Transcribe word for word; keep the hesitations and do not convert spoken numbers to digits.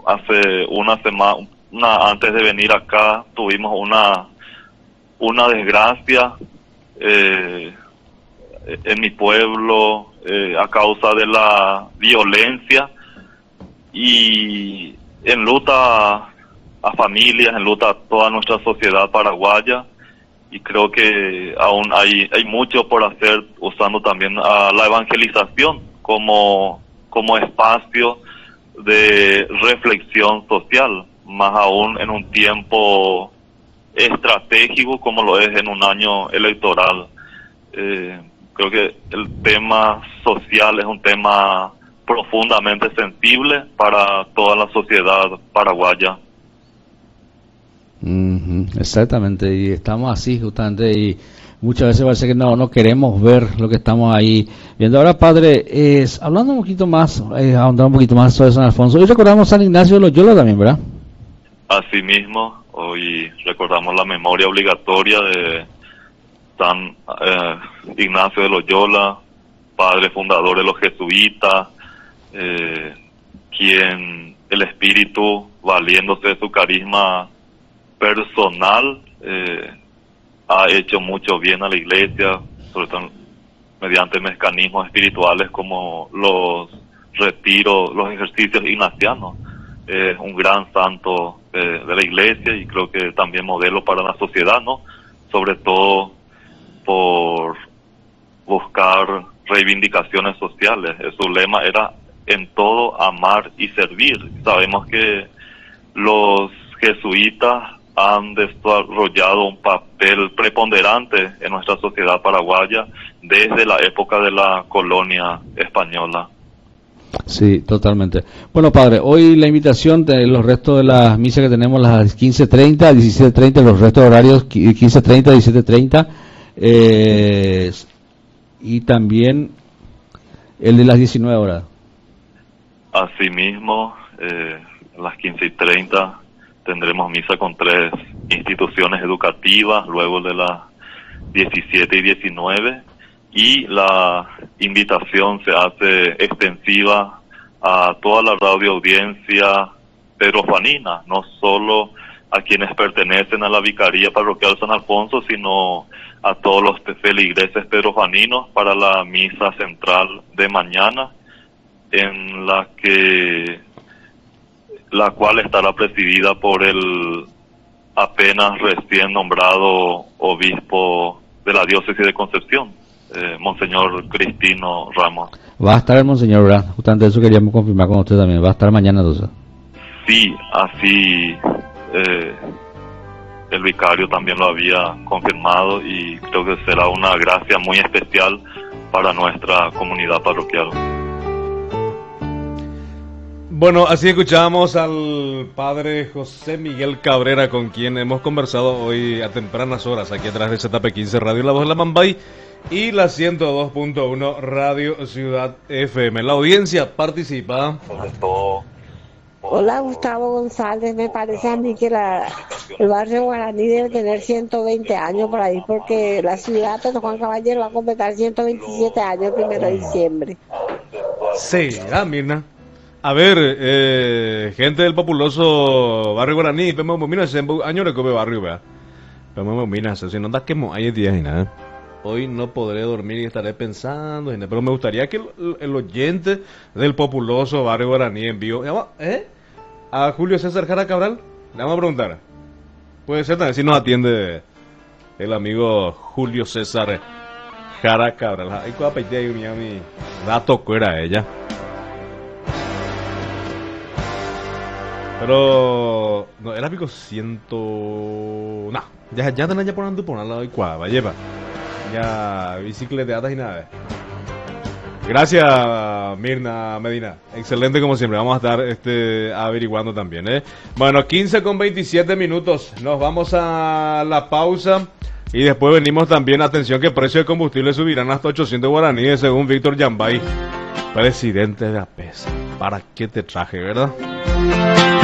hace una semana, una, antes de venir acá, tuvimos una, una desgracia eh, en mi pueblo eh, a causa de la violencia, y enluta a familias, enluta a toda nuestra sociedad paraguaya, y creo que aún hay hay mucho por hacer, usando también a la evangelización como como espacio de reflexión social, más aún en un tiempo estratégico como lo es en un año electoral. Eh, creo que el tema social es un tema profundamente sensible para toda la sociedad paraguaya. Mm-hmm, exactamente, y estamos así justamente, y muchas veces parece que no no queremos ver lo que estamos ahí viendo. Ahora, padre, es, hablando un poquito más, eh, ahondar un poquito más sobre San Alfonso, hoy recordamos San Ignacio de Loyola también, ¿verdad? Asimismo, hoy recordamos la memoria obligatoria de San eh, Ignacio de Loyola, padre fundador de los jesuitas, eh, quien el espíritu, valiéndose de su carisma personal, eh, ha hecho mucho bien a la iglesia, sobre todo mediante mecanismos espirituales como los retiros, los ejercicios ignacianos. Es eh, un gran santo de, de la iglesia, y creo que también modelo para la sociedad, ¿no? Sobre todo por buscar reivindicaciones sociales. Su lema era en todo amar y servir. Sabemos que los jesuitas han desarrollado un papel preponderante en nuestra sociedad paraguaya desde la época de la colonia española. Sí, totalmente. Bueno, padre, hoy la invitación de los restos de las misas que tenemos, las quince treinta, diecisiete treinta, los restos de horarios quince treinta, diecisiete treinta, eh, y también el de las diecinueve horas. Asimismo, eh, a las quince y treinta tendremos misa con tres instituciones educativas, luego de las diecisiete y diecinueve, y la invitación se hace extensiva a toda la radio audiencia pedrojuanina, no solo a quienes pertenecen a la Vicaría Parroquial San Alfonso, sino a todos los feligreses pedrojuaninos para la misa central de mañana, en la que la cual estará presidida por el apenas recién nombrado obispo de la diócesis de Concepción, eh, Monseñor Cristino Ramos. Va a estar el Monseñor, ¿verdad? Justamente eso queríamos confirmar con usted también. Va a estar mañana entonces. Sí, así eh, el vicario también lo había confirmado, y creo que será una gracia muy especial para nuestra comunidad parroquial. Bueno, así escuchábamos al padre José Miguel Cabrera, con quien hemos conversado hoy a tempranas horas aquí a través de Z P quince Radio La Voz de la Mambay y la ciento dos punto uno Radio Ciudad F M. La audiencia participa. Sobre todo. Hola, Gustavo González. Me parece a mí que la, el barrio Guaraní debe tener ciento veinte años por ahí, porque la ciudad de Juan Caballero va a completar ciento veintisiete años el primero de diciembre. Sí, ah, Mirna. A ver, eh, gente del populoso barrio Guaraní, pero mira, ese año le come barrio, vea. Pero mira, si no da que hay días y nada. Hoy no podré dormir y estaré pensando, pero me gustaría que el, el oyente del populoso barrio Guaraní envió, ¿eh? A Julio César Jara Cabral, le vamos a preguntar. Puede ser también si nos atiende el amigo Julio César Jara Cabral. Ay, cuál apetito hay mi dato cuera ella. Pero no, era pico ciento. No, ya ya tenés ya poniendo por un lado y cuadra, lleva. Ya bicicleteadas y nada. Gracias, Mirna Medina. Excelente como siempre. Vamos a estar este averiguando también, ¿eh? Bueno, quince con veintisiete minutos. Nos vamos a la pausa. Y después venimos también. Atención, que el precio de combustible subirán hasta ochocientos guaraníes, según Víctor Yambay, presidente de APESA. ¿Para qué te traje, verdad?